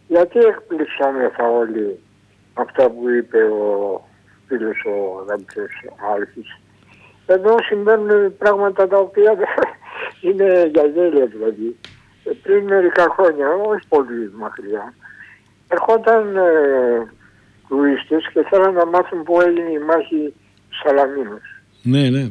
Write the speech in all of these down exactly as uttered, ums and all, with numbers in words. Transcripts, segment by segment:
Γιατί εκπληξόμεθα όλοι αυτά που είπε ο φίλος ο αγαπητός Άλκης. Εδώ συμβαίνουν πράγματα τα οποία είναι για γέλια δηλαδή. Πριν μερικά χρόνια, όχι πολύ μακριά, ερχόταν ε, τουρίστες και θέλαν να μάθουν πού έγινε η μάχη Σαλαμίνος. Ναι, ναι.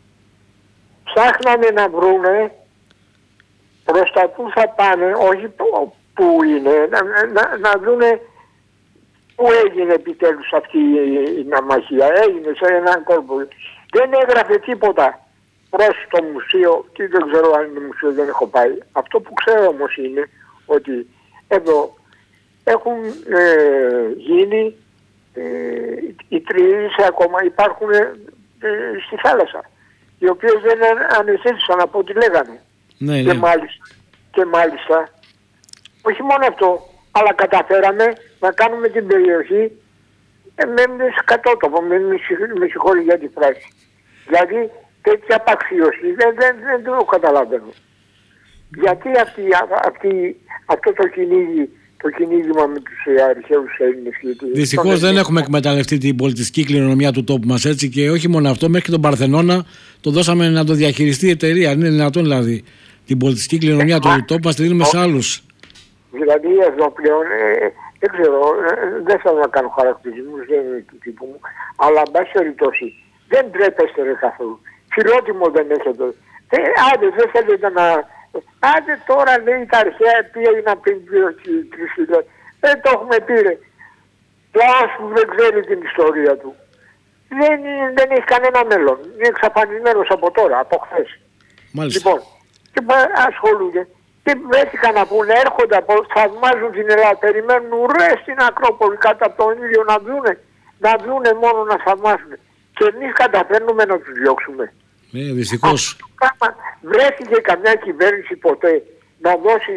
Ψάχνανε να βρούνε προς τα που θα πάνε, όχι που είναι, να, να, να δούνε πού έγινε επιτέλους αυτή η, η ναυμαχία. Έγινε σε έναν κόλπο. Δεν έγραφε τίποτα προς το μουσείο, και δεν ξέρω αν είναι μουσείο, δεν έχω πάει. Αυτό που ξέρω όμως είναι ότι εδώ έχουν ε, γίνει ε, οι τριήρες ακόμα υπάρχουν ε, ε, στη θάλασσα, οι οποίες δεν ανεσύσσαν από ό,τι λέγανε. Ναι, και, ναι. μάλιστα, και μάλιστα, όχι μόνο αυτό, αλλά καταφέραμε να κάνουμε την περιοχή ε, με σκατότοπο, με, με συγχωρεί για τη φράση. Δηλαδή τέτοια απαξίωση δεν, δεν, δεν το καταλαβαίνω. Γιατί αυτή, αυτή, αυτό το κυνήγι, το κυνήγημα με τους ε, αρχαίους Έλληνες. Δυστυχώς δεν έχουμε εκμεταλλευτεί την πολιτιστική κληρονομιά του τόπου μας έτσι, και όχι μόνο αυτό, μέχρι και τον Παρθενώνα το δώσαμε να το διαχειριστεί η εταιρεία. Είναι δυνατόν δηλαδή την πολιτιστική κληρονομιά του τόπου μας τη δίνουμε σε άλλους. Δηλαδή εδώ πλέον, ε, δεν ξέρω, ε, δεν θέλω να κάνω χαρακτηρισμούς, δεν είναι του τύπου μου, αλλά εν πάση περιπτώσει δεν τρέπεστε ρε καθόλου. Φιλότιμο δεν έχετε. Ε, άντε δεν θέλετε να... Άντε τώρα λέει τα αρχαία τι έγιναν πριν δύο τρεις χιλιάδες. Δεν το έχουμε πει ρε. Λαός που δεν ξέρει την ιστορία του. Δεν, δεν έχει κανένα μέλλον. Είναι εξαφανισμένος από τώρα, από χθες. Μάλιστα. Λοιπόν, και ασχολούνται. Και βρέθηκαν να πούνε, έρχονται από, θαυμάζουν την Ελλάδα, περιμένουν ουρέ στην Ακρόπολη κάτω από τον ήλιο να δούνε, να δούνε μόνο να θαυμάσουν. Και εμείς καταφέρνουμε να τους διώξουμε. Ναι, δυστυχώς. Βρέθηκε καμιά κυβέρνηση ποτέ να δώσει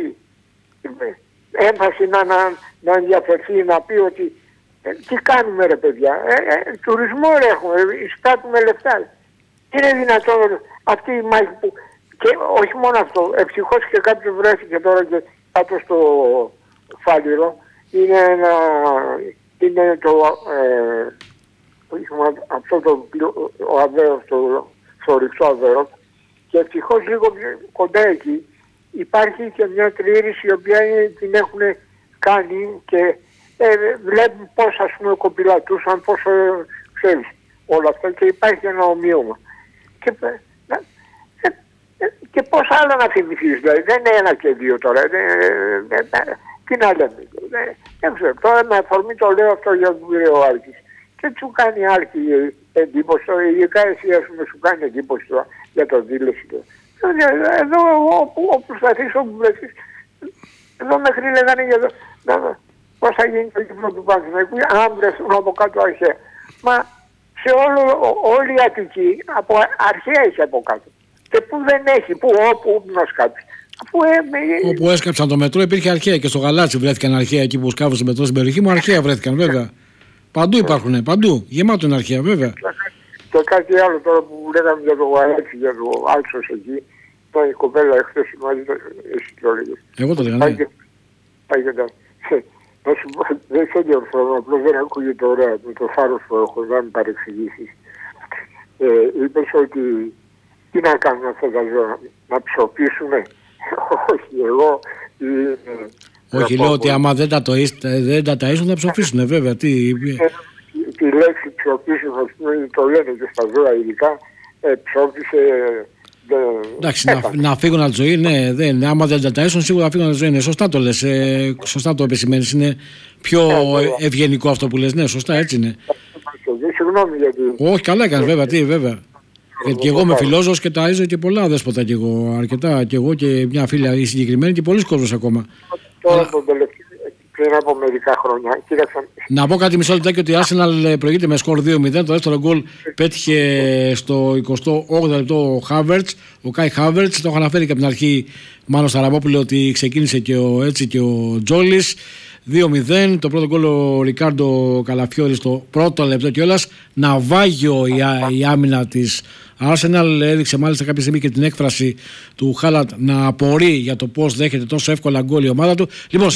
έμφαση να, να, να ενδιαφερθεί, να πει ότι ε, τι κάνουμε ρε παιδιά, ε, ε, τουρισμό ρε έχουμε, εισπράττουμε λεφτά. Είναι δυνατόν αυτή η μάχη που... Και όχι μόνο αυτό, ευτυχώς και κάποιος βρέθηκε τώρα και κάτω στο Φάληρο, είναι, ένα, είναι το, ε, αυτό το, ο Αβέρος, το θωρηκτό Αβέρος, και ευτυχώς λίγο κοντά εκεί υπάρχει και μια τριήρηση η οποία την έχουν κάνει και ε, βλέπουν πώς ας πούμε κοπηλατούσαν, πώς ε, ξέρεις όλα αυτά, και υπάρχει ένα ομοίωμα. Και, ε, ε, και πώς άλλο να θυμηθείς, δηλαδή δεν είναι ένα και δύο τώρα, ε, ε, ε, τι να λέμε, ε, δεν ξέρω, τώρα με αφορμή το λέω αυτό για τον κύριο Άλκης. Και σου κάνει Άλκη εντύπωση, ειδικά εσύ ας πούμε σου κάνει εντύπωση για το δήλωση του. Εδώ όπου, όπου σταθείς, όπου βρεθείς, εδώ μέχρι λέγανε για το, να, πώς θα γίνει το κύπρο του Παναθηναϊκού, αν βρεθούν από κάτω αρχαία. Μα σε όλο, όλη η Αττική, από αρχαία έχει από κάτω. Και που δεν έχει, που όπου, όπου να σκάψει. Αφού, ε, με... Όπου έσκαψαν το μετρό υπήρχε αρχαία, και στο Γαλάτσι βρέθηκαν αρχαία, εκεί που σκάβωσε το μετρό στην περιοχή μου, αρχαία βρέθηκαν βέβαια. Παντού υπάρχουν, παντού. Γεμάτο είναι αρχαία, βέβαια. Και κάτι άλλο τώρα που λέγαμε για το Γαλάτσι, για το Άλσος εκεί, ήταν η κοπέλα εχθές μαζί, εσύ το έλεγες. Εγώ το λέγα, ναι. Να σου πω, δεν σε διορθώνω, απλώς δεν ακούγεται ωραία με το θάρρος που έχω, να μην παρεξηγήσεις. Είπες ότι τι να κάνουν αυτά τα ζώα, να ψωπίσουνε. Όχι, εγώ... Όχι, λέω ότι άμα δεν τα, δεν τα ταΐσουν θα ψοφήσουν, βέβαια. Τι... Τη λέξη ψοφήσουν, ας πούμε, το λένε και στα ζώα ειδικά, ε, ψόφισε... Εντάξει, να, να φύγουν από τη ζωή, ναι, δεν, άμα δεν τα ταΐσουν σίγουρα θα φύγουν από τη ζωή, ναι, σωστά το λες, ε, σωστά το επισημαίνεις, είναι πιο ε, ευγενικό αυτό που λες, ναι, σωστά, έτσι είναι. Συγγνώμη γιατί... Όχι, καλά έκανες, βέβαια, τι, βέβαια. Γιατί και εγώ είμαι φιλόζωος και ταΐζω και πολλά δέσποτα κι εγώ, αρκετά κι εγώ και μια φίλα η συγκεκριμένη και πολλοί κόσμος ακόμα. Τώρα τον τελευταίο, πριν από μερικά χρόνια, κοίταξαν... Να πω κάτι μισό λεπτάκι, ότι η Arsenal προηγείται με σκορ δύο μηδέν. Το δεύτερο γκολ πέτυχε στο εικοστό όγδοο λεπτό ο Χάβερτς, ο Κάι Χάβερτς. Το έχω αναφέρει και από την αρχή, μάλλον στα Ραμπόπουλο, ότι ξεκίνησε και ο, έτσι και ο Τζόλης. δύο μηδέν. Το πρώτο γκολ ο Ρικάρντο Καλαφιόρη στο πρώτο λεπτό κιόλας. Ναυάγιο η, η άμυνα της Arsenal. Έδειξε μάλιστα κάποια στιγμή και την έκφραση του Χάλαντ να απορεί για το πώς δέχεται τόσο εύκολα γκολ η ομάδα του. Λοιπόν,